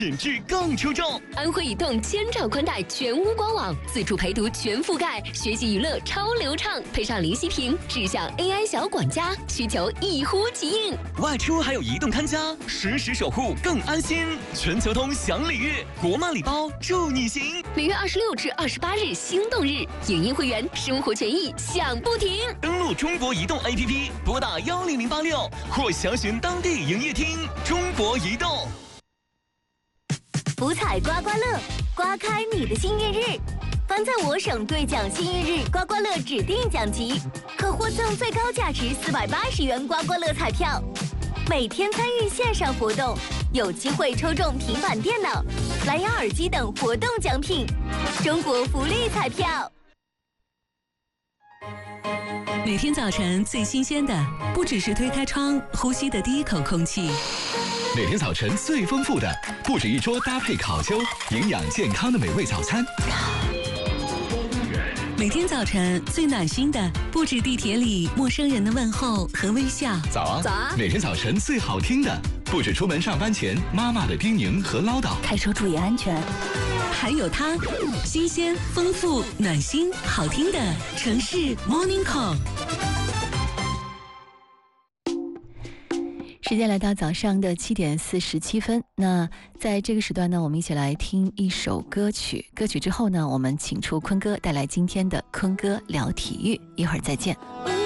品质更出众。 安徽移动千兆宽带全屋官网，自助陪读全覆盖，学习娱乐超流畅，配上林息屏智享 AI 小管家，需求一呼即应。 外出还有移动看家，实时守护更安心。全球通享礼遇，国漫礼包助你行。 6月26至28日心动日，影音会员生活权益享不停。 登录中国移动 APP， 拨打10086或详询当地营业厅。中国移动。 福彩刮刮乐，刮开你的幸运日。凡在我省兑奖幸运日刮刮乐指定奖级，可获赠最高价值480元刮刮乐彩票。每天参与线上活动，有机会抽中平板电脑、蓝牙耳机等活动奖品。中国福利彩票。 每天早晨最新鲜的，不只是推开窗呼吸的第一口空气。 每天早晨最丰富的，不止一桌搭配烤秋、营养健康的美味早餐。 每天早晨最暖心的，不止地铁里陌生人的问候和微笑。 早啊， 早啊！ 每天早晨最好听的，不止出门上班前妈妈的叮咛和唠叨。 开车注意安全。 还有它，新鲜、丰富、暖心、好听的城市 Morning Call。 时间来到早上的7点47分。那在这个时段呢，我们一起来听一首歌曲。歌曲之后呢，我们请出坤哥带来今天的坤哥聊体育。一会儿再见。